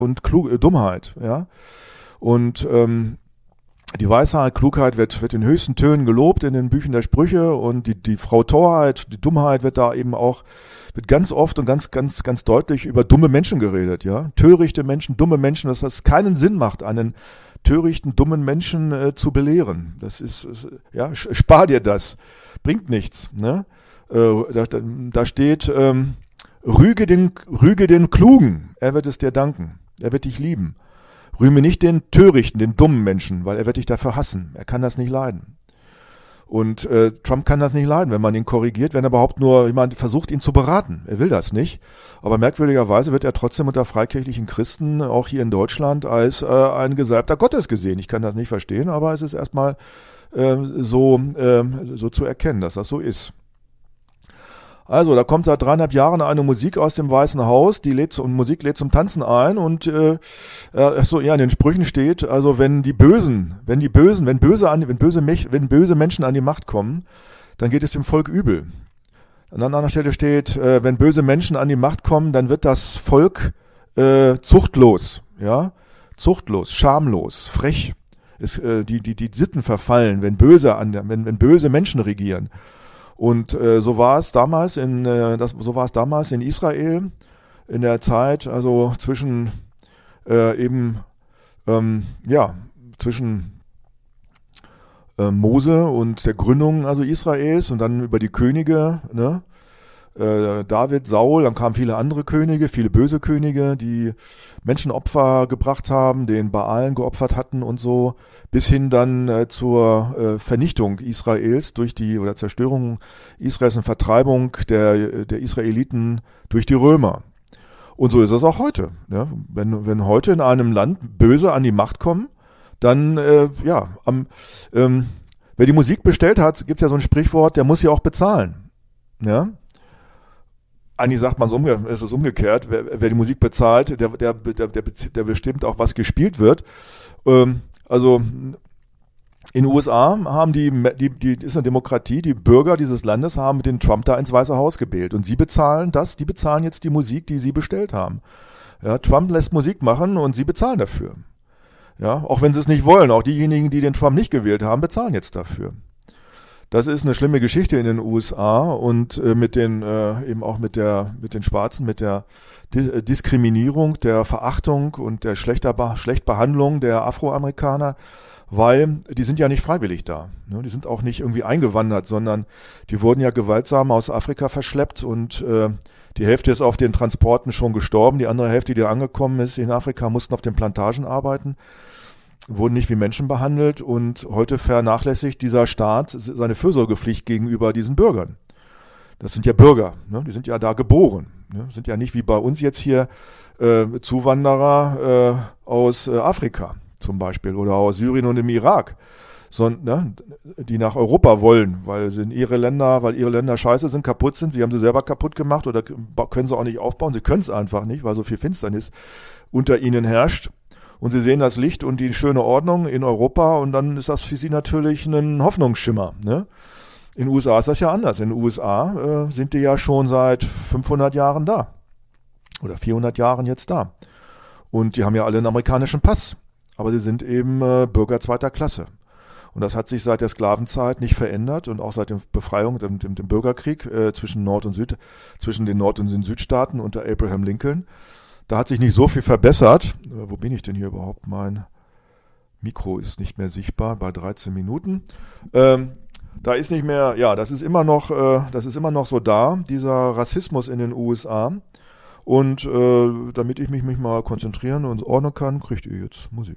und Dummheit, ja. Und die Weisheit, Klugheit wird in höchsten Tönen gelobt in den Büchern der Sprüche und die Frau Torheit, die Dummheit wird ganz oft und ganz deutlich über dumme Menschen geredet, ja. Törichte Menschen, dumme Menschen, dass das keinen Sinn macht, einen törichten, dummen Menschen zu belehren. Das ist, ja, spar dir das. Bringt nichts, ne? Da steht, rüge den Klugen, er wird es dir danken, er wird dich lieben. Rühme nicht den törichten, den dummen Menschen, weil er wird dich dafür hassen. Er kann das nicht leiden. Und Trump kann das nicht leiden, wenn man ihn korrigiert, wenn er überhaupt nur jemand versucht, ihn zu beraten. Er will das nicht. Aber merkwürdigerweise wird er trotzdem unter freikirchlichen Christen, auch hier in Deutschland, als ein Gesalbter Gottes gesehen. Ich kann das nicht verstehen, aber es ist erstmal so zu erkennen, dass das so ist. Also, da kommt seit 3,5 Jahren eine Musik aus dem Weißen Haus, Musik lädt zum Tanzen ein und in den Sprüchen steht, also wenn böse Menschen an die Macht kommen, dann geht es dem Volk übel. An einer anderen Stelle steht, wenn böse Menschen an die Macht kommen, dann wird das Volk zuchtlos, ja, zuchtlos, schamlos, frech. Die Sitten verfallen, wenn böse Menschen regieren. Und so war es damals in Israel in der Zeit, also zwischen Mose und der Gründung also Israels und dann über die Könige, ne? David, Saul, dann kamen viele andere Könige, viele böse Könige, die Menschenopfer gebracht haben, den Baalen geopfert hatten und so, bis hin dann zur Vernichtung Israels oder Zerstörung Israels und Vertreibung der Israeliten durch die Römer. Und so ist es auch heute. Ja? Wenn heute in einem Land Böse an die Macht kommen, dann, wer die Musik bestellt hat, gibt es ja so ein Sprichwort, der muss sie auch bezahlen. Ja? Eigentlich sagt man es ist umgekehrt, wer die Musik bezahlt, der bestimmt auch, was gespielt wird. Also in den USA haben ist eine Demokratie, die Bürger dieses Landes haben den Trump da ins Weiße Haus gewählt und die bezahlen jetzt die Musik, die sie bestellt haben. Ja, Trump lässt Musik machen und sie bezahlen dafür. Ja, auch wenn sie es nicht wollen, auch diejenigen, die den Trump nicht gewählt haben, bezahlen jetzt dafür. Das ist eine schlimme Geschichte in den USA und mit den Schwarzen, mit der Diskriminierung, der Verachtung und der Schlechtbehandlung der Afroamerikaner, weil die sind ja nicht freiwillig da. Ne? Die sind auch nicht irgendwie eingewandert, sondern die wurden ja gewaltsam aus Afrika verschleppt und die Hälfte ist auf den Transporten schon gestorben, die andere Hälfte, die angekommen ist in Afrika, mussten auf den Plantagen arbeiten. Wurden nicht wie Menschen behandelt und heute vernachlässigt dieser Staat seine Fürsorgepflicht gegenüber diesen Bürgern. Das sind ja Bürger, ne? Die sind ja da geboren, ne? Sind ja nicht wie bei uns jetzt hier Zuwanderer aus Afrika zum Beispiel oder aus Syrien und dem Irak, sondern die nach Europa wollen, weil ihre Länder scheiße sind, kaputt sind, sie haben sie selber kaputt gemacht oder können sie auch nicht aufbauen, sie können es einfach nicht, weil so viel Finsternis unter ihnen herrscht. Und sie sehen das Licht und die schöne Ordnung in Europa und dann ist das für sie natürlich ein Hoffnungsschimmer. Ne? In den USA ist das ja anders. In den USA sind die ja schon seit 500 Jahren da. Oder 400 Jahren jetzt da. Und die haben ja alle einen amerikanischen Pass. Aber sie sind eben Bürger zweiter Klasse. Und das hat sich seit der Sklavenzeit nicht verändert und auch seit der Befreiung, dem Bürgerkrieg zwischen den Nord- und den Südstaaten unter Abraham Lincoln. Da hat sich nicht so viel verbessert. Wo bin ich denn hier überhaupt? Mein Mikro ist nicht mehr sichtbar bei 13 Minuten. Da ist nicht mehr, ja, das ist immer noch so da, dieser Rassismus in den USA. Und damit ich mich mal konzentrieren und ordnen kann, kriegt ihr jetzt Musik.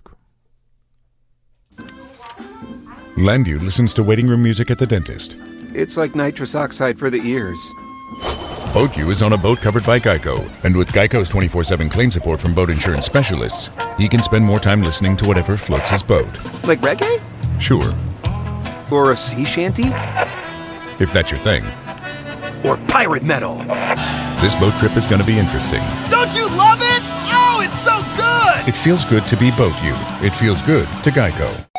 Landu listens to waiting room music at the dentist. It's like nitrous oxide for the ears. Boat U is on a boat covered by Geico. And with Geico's 24/7 claim support from boat insurance specialists, he can spend more time listening to whatever floats his boat. Like reggae? Sure. Or a sea shanty? If that's your thing. Or pirate metal? This boat trip is going to be interesting. Don't you love it? Oh, it's so good! It feels good to be Boat U. It feels good to Geico.